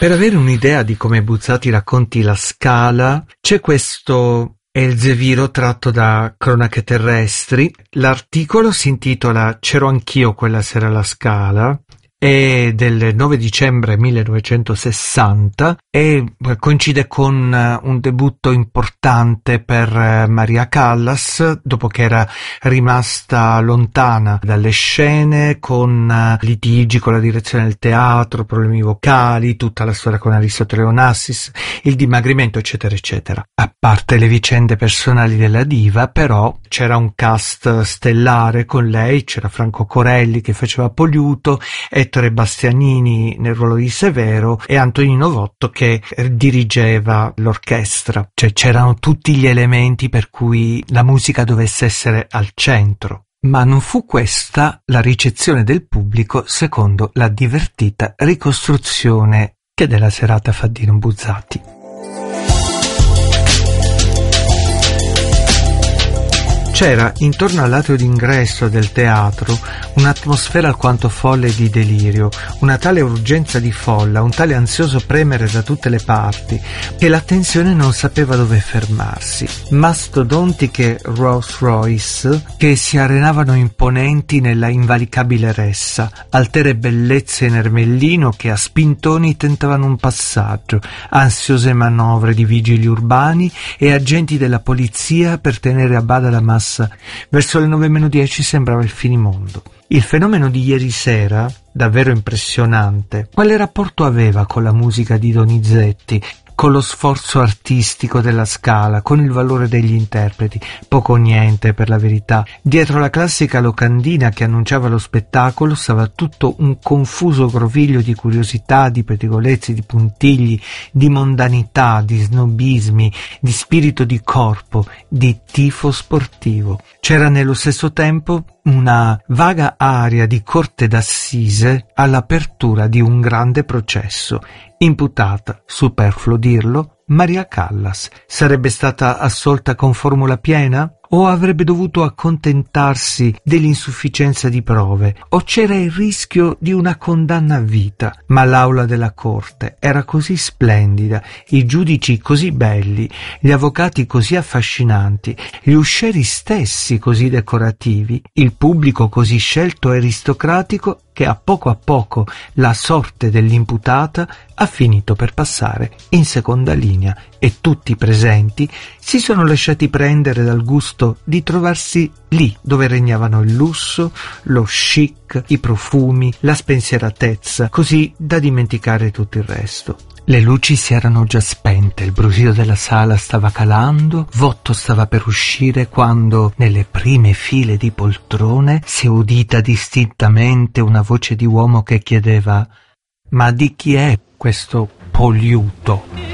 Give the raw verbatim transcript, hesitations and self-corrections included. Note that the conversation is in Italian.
Per avere un'idea di come Buzzati racconti la Scala, c'è questo Elzeviro tratto da Cronache Terrestri. L'articolo si intitola C'ero anch'io quella sera alla Scala, è del nove dicembre millenovecentosessanta e coincide con un debutto importante per Maria Callas, dopo che era rimasta lontana dalle scene, con litigi con la direzione del teatro, problemi vocali, tutta la storia con Aristotele Onassis, il dimagrimento, eccetera eccetera. A parte le vicende personali della diva, però c'era un cast stellare con lei, c'era Franco Corelli che faceva Poliuto, Ettore Bastianini nel ruolo di Severo e Antonino Votto che dirigeva l'orchestra. Cioè c'erano tutti gli elementi per cui la musica dovesse essere al centro. Ma non fu questa la ricezione del pubblico secondo la divertita ricostruzione che della serata fa Dino Buzzati. C'era intorno all'atrio d'ingresso del teatro un'atmosfera alquanto folle di delirio, una tale urgenza di folla, un tale ansioso premere da tutte le parti, che l'attenzione non sapeva dove fermarsi. Mastodontiche Rolls Royce che si arenavano imponenti nella invalicabile ressa, altere bellezze in ermellino che a spintoni tentavano un passaggio, ansiose manovre di vigili urbani e agenti della polizia per tenere a bada la massa. Verso le nove meno dieci sembrava il finimondo. Il fenomeno di ieri sera, davvero impressionante, quale rapporto aveva con la musica di Donizetti, con lo sforzo artistico della Scala, con il valore degli interpreti? Poco o niente, per la verità. Dietro la classica locandina che annunciava lo spettacolo stava tutto un confuso groviglio di curiosità, di pettegolezzi, di puntigli, di mondanità, di snobismi, di spirito di corpo, di tifo sportivo. C'era nello stesso tempo una vaga aria di corte d'assise all'apertura di un grande processo. Imputata, superfluo dirlo, Maria Callas. Sarebbe stata assolta con formula piena? O avrebbe dovuto accontentarsi dell'insufficienza di prove? O c'era il rischio di una condanna a vita? Ma l'aula della corte era così splendida, i giudici così belli, gli avvocati così affascinanti, gli uscieri stessi così decorativi, il pubblico così scelto e aristocratico, che a poco a poco la sorte dell'imputata ha finito per passare in seconda linea e tutti i presenti si sono lasciati prendere dal gusto di trovarsi lì dove regnavano il lusso, lo chic, i profumi, la spensieratezza, così da dimenticare tutto il resto. Le luci si erano già spente, il brusio della sala stava calando, Votto stava per uscire quando, nelle prime file di poltrone, si è udita distintamente una voce di uomo che chiedeva: «Ma di chi è questo Poliuto?»